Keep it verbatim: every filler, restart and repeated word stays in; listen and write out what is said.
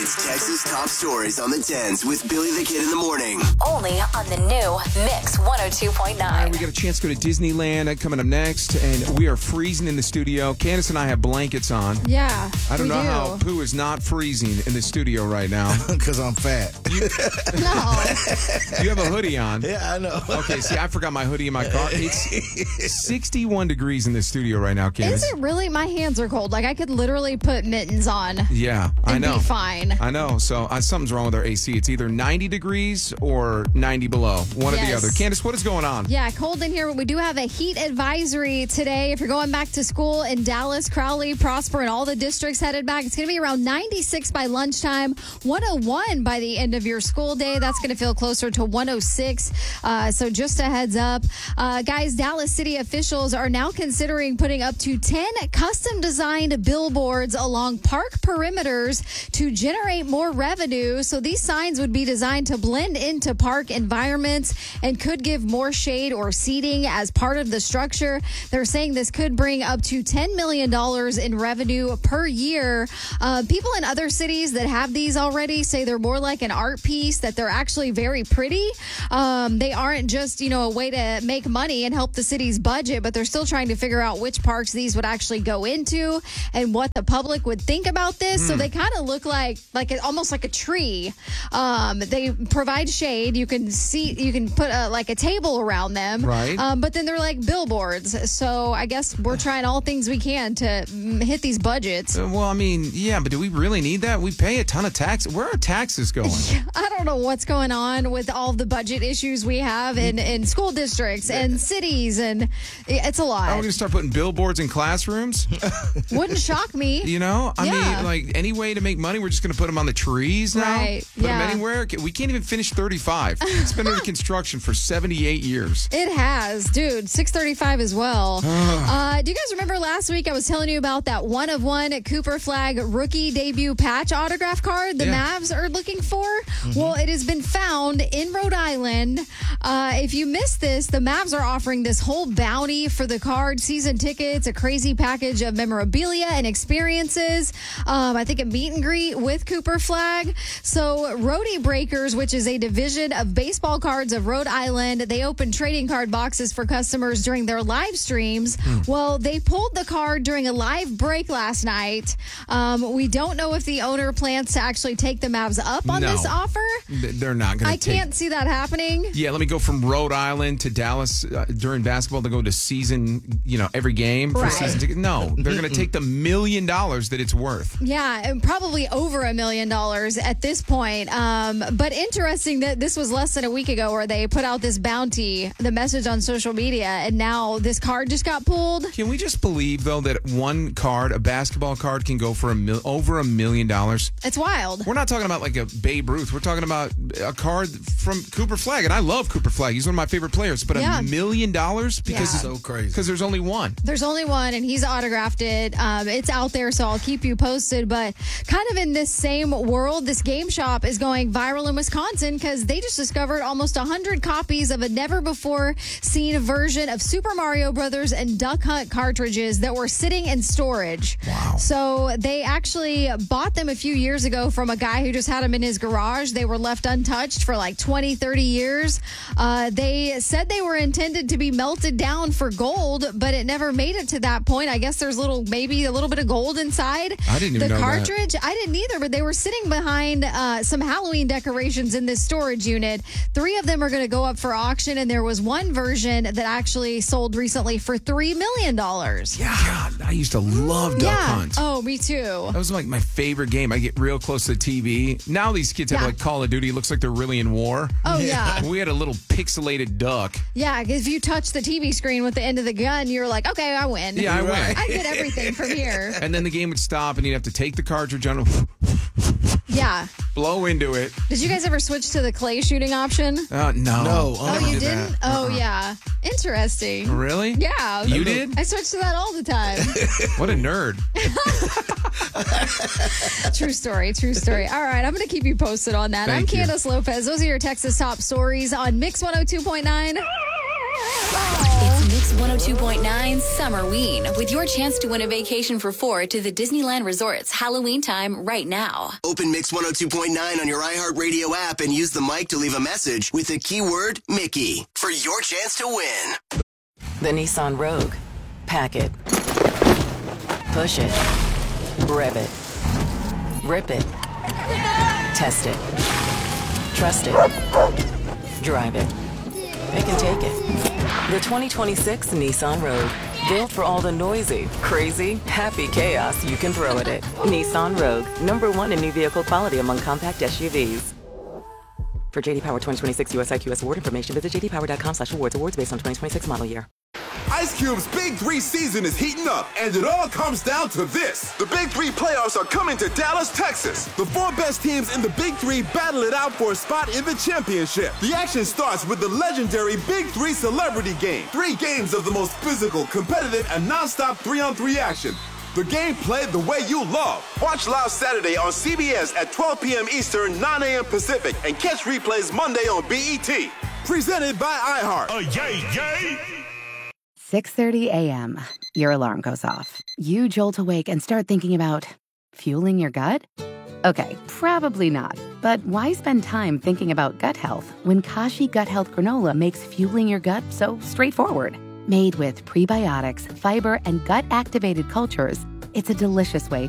It's Texas Top Stories on the tens with Billy the Kid in the morning. Only on the new Mix one oh two point nine. All right, we got a chance to go to Disneyland coming up next, and we are freezing in the studio. Candace and I have blankets on. Yeah, I don't we know do. how Pooh is not freezing in the studio right now. Because I'm fat. No. You have a hoodie on. Yeah, I know. Okay, see, I forgot my hoodie in my car. It's sixty-one degrees in the studio right now, Candace. Is it really? My hands are cold. Like, I could literally put mittens on Yeah, I and know. be fine. I know. So uh, something's wrong with our A C. It's either ninety degrees or ninety below. One or the Yes. other. Candace, what is going on? Yeah, cold in here, but we do have a heat advisory today. If you're going back to school in Dallas, Crowley, Prosper, and all the districts headed back, it's going to be around ninety-six by lunchtime, one oh one by the end of your school day. That's going to feel closer to one oh six. Uh, so just a heads up. Uh, guys, Dallas city officials are now considering putting up to ten custom designed billboards along park perimeters to generate more revenue. So these signs would be designed to blend into park environments and could give more shade or seating as part of the structure. They're saying this could bring up to ten million dollars in revenue per year. Uh, people in other cities that have these already say they're more like an art piece, that they're actually very pretty. Um, they aren't just, you know, a way to make money and help the city's budget, but they're still trying to figure out which parks these would actually go into and what the public would think about this. Mm. So they kind of look like, like a, almost like a tree. Um, they provide shade. You can see, you can put a, like a table around them. Right. Um, but then they're like billboards. So I guess we're trying all things we can to mm, hit these budgets. Uh, Well, I mean, yeah, but do we really need that? We pay a ton of tax. Where are taxes going? I don't know what's going on with all the budget issues we have in, in school districts and cities, and it's a Are we lot. going to start putting billboards in classrooms? Wouldn't shock me. You know, I Yeah. mean, like any way to make money, we're just going to put them on the trees now. Right, Put yeah. them anywhere. We can't even finish thirty-five. It's been under construction for seventy-eight years. It has, dude. six thirty-five as well. uh, do you guys remember last week I was telling you about that one of one Cooper Flag rookie debut patch autograph card the Yeah. Mavs are looking for? Well, it has been found in Rhode Island. Uh, if you missed this, the Mavs are offering this whole bounty for the card, season tickets, a crazy package of memorabilia and experiences. Um, I think a meet and greet with Cooper Flag. So Roadie Breakers, which is a division of baseball cards of Rhode Island, they open trading card boxes for customers during their live streams. Well, they pulled the card during a live break last night. Um, we don't know if the owner plans to actually take the Mavs up on No. this offer. Th- They're not going I to take. can't see that happening. Yeah, let me go from Rhode Island to Dallas uh, during basketball to go to season, you know, every game for Right. season ticket. No, they're going to take the million dollars that it's worth. Yeah, and probably over a million dollars at this point. Um, but interesting that this was less than a week ago where they put out this bounty, the message on social media, and now this card just got pulled. Can we just believe, though, that one card, a basketball card, can go for a mil- over a million dollars? It's wild. We're not talking about like a Babe Ruth. We're talking about a card from Cooper Flag. And I love Cooper Flag. He's one of my favorite players. But Yeah. a million dollars? Because Yeah. So crazy. Because there's only one. There's only one, and he's autographed it. Um, it's out there, so I'll keep you posted. But kind of in this same world, this game shop is going viral in Wisconsin because they just discovered almost one hundred copies of a never-before-seen version of Super Mario Brothers and Duck Hunt cartridges that were sitting in storage. Wow. So they actually bought them a few years ago from a guy who just had them in his garage. They were left untouched for like twenty, thirty years. Uh, they said they were intended to be melted down for gold, but it never made it to that point. I guess there's little, maybe a little bit of gold inside. I didn't even the know that. cartridge. I didn't either, but they were sitting behind uh, some Halloween decorations in this storage unit. Three of them are going to go up for auction, and there was one version that actually sold recently for three million dollars. Yeah. God, I used to love Duck Yeah. Hunt. Oh, me too. That was like my favorite game. I get real close to the T V. Now these kids have Yeah. like Call of Duty. It looks like they're really in war. Oh, yeah. We had a little pixelated duck. Yeah, if you touch the T V screen with the end of the gun, you're like, okay, I win. Yeah, I win. I get everything from here. And then the game would stop and you'd have to take the cartridge on, Yeah. blow into it. Did you guys ever switch to the clay shooting option? Uh, no. No, Oh, uh-uh. you did didn't? that. Oh, yeah. Interesting. Really? Yeah. You did? I switched to that all the time. What a nerd. True story. True story. All right. I'm going to keep you posted on that. Thank I'm you. Candace Lopez. Those are your Texas top stories on Mix one oh two point nine. It's Mix one oh two point nine Summerween with your chance to win a vacation for four to the Disneyland Resort's Halloween time right now. Open Mix one oh two point nine on your iHeartRadio app and use the mic to leave a message with the keyword Mickey for your chance to win. The Nissan Rogue. Pack it. Push it. Rev it. Rip it. Test it. Trust it. Drive it. Pick and take it. The twenty twenty-six Nissan Rogue. Built for all the noisy, crazy, happy chaos you can throw at it. Nissan Rogue. Number one in new vehicle quality among compact S U Vs. For J D Power twenty twenty-six U S I Q S award information, visit j d power dot com slash awards. Awards based on twenty twenty-six model year. Ice Cube's Big Three season is heating up, and it all comes down to this. The Big Three playoffs are coming to Dallas, Texas. The four best teams in the Big Three battle it out for a spot in the championship. The action starts with the legendary Big Three Celebrity Game. Three games of the most physical, competitive, and nonstop three-on-three action. The game played the way you love. Watch live Saturday on C B S at twelve p.m. Eastern, nine a.m. Pacific, and catch replays Monday on B E T. Presented by iHeart. Oh, yay, yay! six thirty a.m. Your alarm goes off. You jolt awake and start thinking about fueling your gut? Okay, probably not. But why spend time thinking about gut health when Kashi Gut Health Granola makes fueling your gut so straightforward? Made with prebiotics, fiber, and gut-activated cultures, it's a delicious way